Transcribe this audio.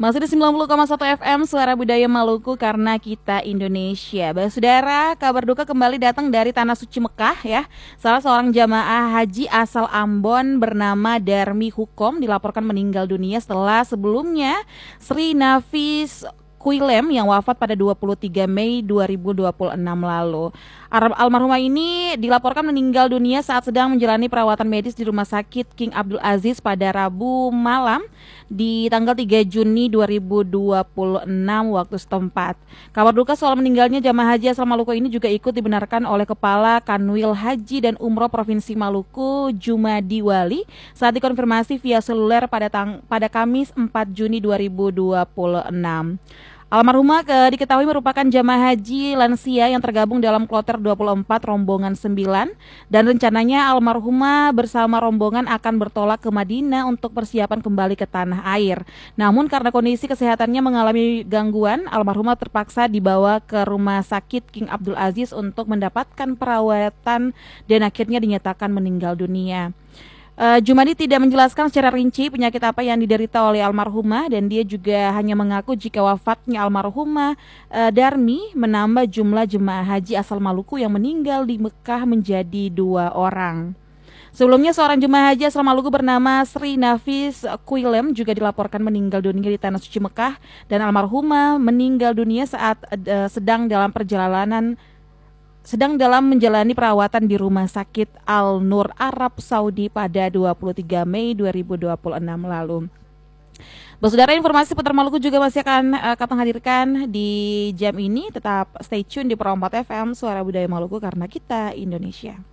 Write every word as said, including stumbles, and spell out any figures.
Masih di sembilan puluh koma satu F M Suara Budaya Maluku karena kita Indonesia. Baik saudara, kabar duka kembali datang dari Tanah Suci Mekah ya. Salah seorang jamaah haji asal Ambon bernama Darmi Hukom dilaporkan meninggal dunia setelah sebelumnya Sri Nafis Kuilem yang wafat pada dua puluh tiga Mei dua ribu dua puluh enam lalu. Almarhumah ini dilaporkan meninggal dunia saat sedang menjalani perawatan medis di Rumah Sakit King Abdul Aziz pada Rabu malam di tanggal tiga Juni dua ribu dua puluh enam waktu setempat. Kabar duka soal meninggalnya jamaah haji asal Maluku ini juga ikut dibenarkan oleh Kepala Kanwil Haji dan Umroh Provinsi Maluku, Jumadi Wali, saat dikonfirmasi via seluler pada tang- pada Kamis empat Juni dua ribu dua puluh enam. Almarhumah ke, diketahui merupakan jamaah haji lansia yang tergabung dalam kloter dua puluh empat rombongan sembilan dan rencananya almarhumah bersama rombongan akan bertolak ke Madinah untuk persiapan kembali ke tanah air. Namun karena kondisi kesehatannya mengalami gangguan, almarhumah terpaksa dibawa ke Rumah Sakit King Abdul Aziz untuk mendapatkan perawatan dan akhirnya dinyatakan meninggal dunia. Uh, Jumadi tidak menjelaskan secara rinci penyakit apa yang diderita oleh almarhumah dan dia juga hanya mengaku jika wafatnya almarhumah uh, Darmi menambah jumlah jemaah haji asal Maluku yang meninggal di Mekah menjadi dua orang. Sebelumnya seorang jemaah haji asal Maluku bernama Sri Nafis Kuilem juga dilaporkan meninggal dunia di Tanah Suci Mekah dan almarhumah meninggal dunia saat uh, sedang dalam perjalanan sedang dalam menjalani perawatan di Rumah Sakit Al-Nur Arab Saudi pada dua puluh tiga Mei dua ribu dua puluh enam lalu. Saudara, informasi seputar Maluku juga masih akan uh, kami hadirkan di jam ini. Tetap stay tune di Pro empat F M Suara Budaya Maluku karena kita Indonesia.